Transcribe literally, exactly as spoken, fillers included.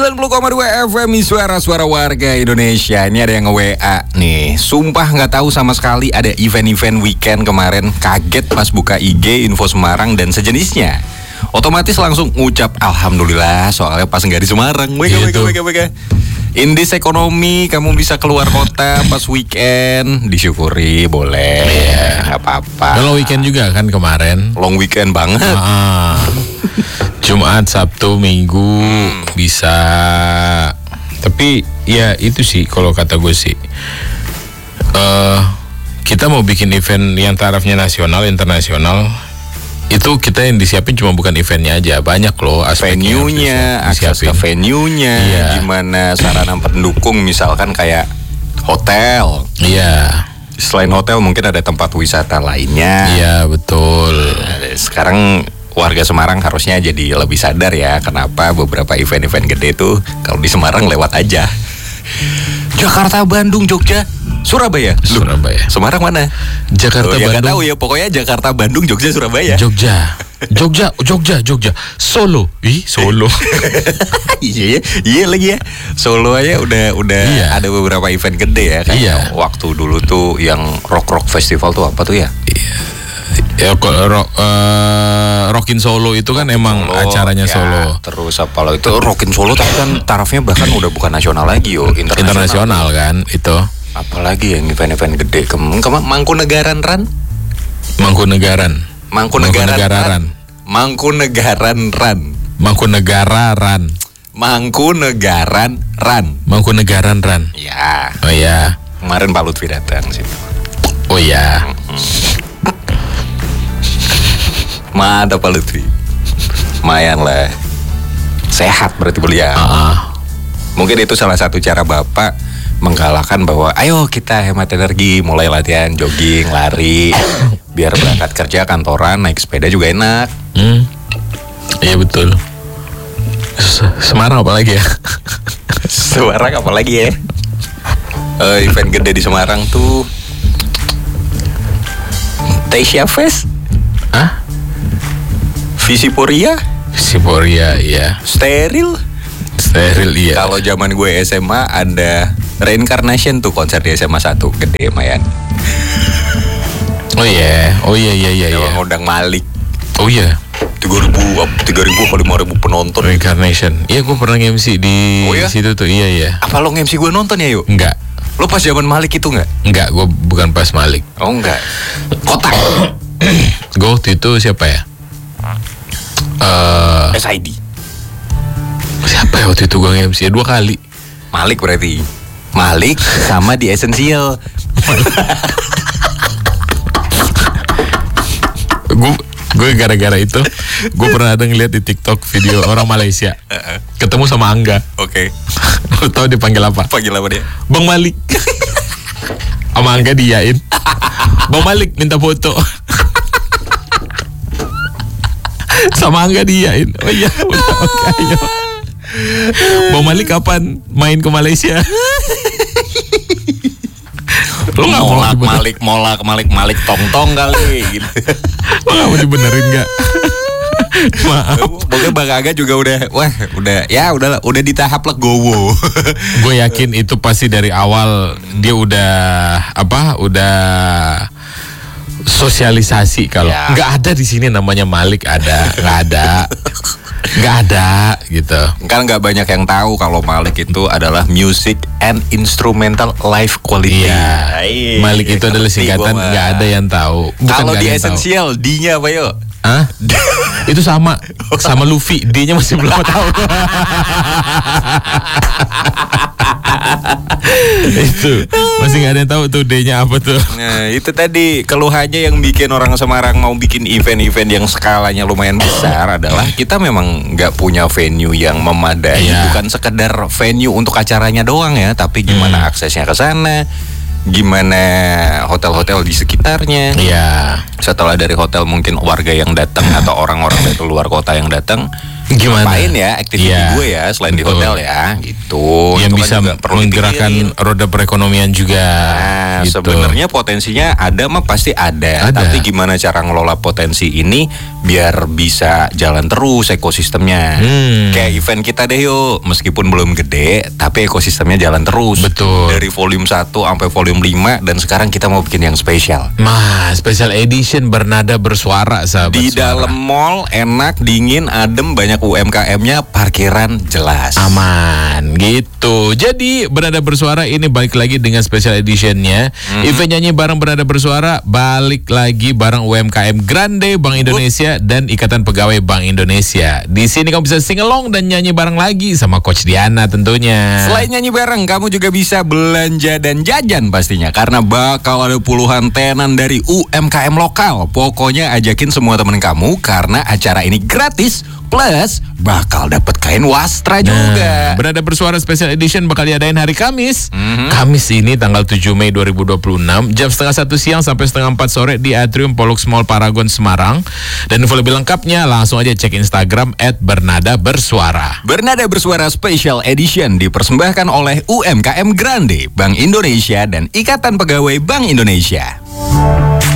sembilan puluh koma dua F M suara-suara warga Indonesia. Ini ada yang nge-W A nih. Sumpah nggak tahu sama sekali ada event-event weekend kemarin. Kaget pas buka I G info Semarang dan sejenisnya. Otomatis langsung ngucap alhamdulillah soalnya pas nggak di Semarang. Wega wega wega wega. Indis ekonomi, kamu bisa keluar kota pas weekend, disyukuri boleh, nggak apa-apa. Kalau weekend juga kan kemarin. Long weekend banget. Ah, Jumat, Sabtu, Minggu hmm. bisa. Tapi ya itu sih kalau kata gue sih. Uh, kita mau bikin event yang tarafnya nasional, internasional. Itu kita yang disiapin cuma bukan eventnya aja, banyak loh aspeknya. Venue-nya, akses ke venue-nya, iya. Gimana sarana pendukung, misalkan kayak hotel. Iya. Selain hotel mungkin ada tempat wisata lainnya. Iya betul. Nah, sekarang warga Semarang harusnya jadi lebih sadar ya, kenapa beberapa event-event gede tuh kalau di Semarang lewat aja. Jakarta, Bandung, Jogja, Surabaya. Loh, Surabaya. Semarang mana? Jakarta, oh, ya Bandung. Gak tahu ya, pokoknya Jakarta, Bandung, Jogja, Surabaya. Jogja. Jogja, Jogja, Jogja. Solo. Ih, Solo. Iya, iya lagi ya. Solo aja udah udah iya. Ada beberapa event gede ya kayak iya. Waktu dulu tuh yang Rock Rock Festival tuh apa tuh ya? Iya. Ya kok rock, uh, Rockin Solo itu kan emang Solo, acaranya ya, Solo. Terus apa lo itu Rockin Solo tapi kan tarafnya bahkan udah bukan nasional lagi yo, internasional. Internasional kan itu. Apalagi yang event-event gede kem, kem Mangkunegaran Ran? Mangkunegaran. Mangkunegaran. Mangkunegaran Ran. Mangkunegaran. Mangkunegaran Ran. Mangkunegaran Ran. Ya. Oh ya. Kemarin Pak Lutfi datang situ. Oh ya. Mantap Pak Lutfi. Lumayan lah. Sehat berarti beliau. Uh-uh. Mungkin itu salah satu cara Bapak menggalakkan bahwa ayo kita hemat energi, mulai latihan jogging, lari, biar berangkat kerja kantoran naik sepeda juga enak. Hmm. Iya betul. Semarang apa lagi ya? Semarang apa lagi ya? Uh, event gede di Semarang tuh Tasya Fest. Hah? Visiporia. Visiporia, iya. Steril. Steril, iya. Kalau zaman gue S M A ada Reincarnation tuh konser di S M A satu gede mayan. Oh iya, yeah. oh iya iya iya. Yang ngundang Malik. Oh iya. Tiga ribu, tiga ribu atau lima ribu penonton. Reincarnation. Iya, gue pernah nge-M C di oh, iya? situ tuh. Iya iya. Apa lo nge-M C gue nonton ya yuk? Enggak. Lo pas zaman Malik itu nggak? Enggak, gue bukan pas Malik. Oh enggak. Kotak. Gue waktu itu siapa ya? Uh, S I D. Siapa ya waktu itu gue nge-M C? Dua kali. Malik berarti. Malik sama di Essential. Gue gue gara-gara itu gue pernah ada ngeliat di TikTok video orang Malaysia ketemu sama Angga. Oke. Okay. Lo tau dipanggil apa? Panggil apa dia? Bang Malik. Sama Angga diain. Bang Malik minta foto. Sama Angga diain. Oh iya. Oke okay, ayo. Bang Malik kapan main ke Malaysia? Lo nggak molak Malik molak Malik Malik tong tong kali gitu. Lo nggak mau dibenerin nggak? Maaf. Pokoknya Bang Aga juga udah wah udah ya udah udah di tahap legowo. Gue yakin itu pasti dari awal dia udah apa udah sosialisasi kalau ya. Nggak ada di sini namanya Malik ada nggak ada. Nggak ada gitu. Kan nggak banyak yang tahu kalau Malik itu adalah music and instrumental live quality. Iya. Ayy, Malik itu adalah singkatan nggak ada yang tahu. Kalau di Essential D-nya apa yuk? Hah? Itu sama sama Luffy, D-nya masih belum tahu. Itu masih nggak ada yang tahu tuh D-nya apa tuh. Nah itu tadi keluhannya yang bikin orang Semarang mau bikin event-event yang skalanya lumayan besar adalah kita memang nggak punya venue yang memadai. Yeah. Bukan sekedar venue untuk acaranya doang ya, tapi gimana hmm. aksesnya ke sana, gimana hotel-hotel di sekitarnya. Iya. Yeah. Setelah dari hotel mungkin warga yang datang atau orang-orang dari luar kota yang datang. Gimana? Ngapain ya aktivitas yeah. gue ya selain di hotel ya gitu. Yang itu bisa kan menggerakkan roda perekonomian juga. Nah, gitu. Sebenarnya potensinya ada mah pasti ada. ada. Tapi gimana cara ngelola potensi ini biar bisa jalan terus ekosistemnya. Hmm. Kayak event kita deh yuk, meskipun belum gede, tapi ekosistemnya jalan terus. Betul. Dari volume satu sampai volume lima, dan sekarang kita mau bikin yang spesial. Mah, special edition bernada bersuara, sahabat Di suara. dalam mall, enak, dingin, adem, banyak U M K M-nya, parkiran jelas. Aman gitu. Jadi Bernada Bersuara ini balik lagi dengan special editionnya. Hmm. Event nyanyi bareng Bernada Bersuara balik lagi bareng U M K M Grande Bank Indonesia dan Ikatan Pegawai Bank Indonesia. Di sini kamu bisa sing along dan nyanyi bareng lagi sama Coach Diana tentunya. Selain nyanyi bareng, kamu juga bisa belanja dan jajan pastinya, karena bakal ada puluhan tenan dari U M K M lokal. Pokoknya ajakin semua temen kamu, karena acara ini gratis, plus bakal dapet kain wastra juga. Nah, Bernada Bersuara Special Edition bakal diadain hari Kamis. Mhm. Kamis ini tanggal tujuh Mei dua ribu dua puluh enam, jam setengah satu siang sampai setengah empat sore di Atrium Pollux Mall Paragon Semarang. Dan info lebih lengkapnya langsung aja cek Instagram et bernada bersuara. Bernada Bersuara Special Edition dipersembahkan oleh U M K M Grande, Bank Indonesia, dan Ikatan Pegawai Bank Indonesia.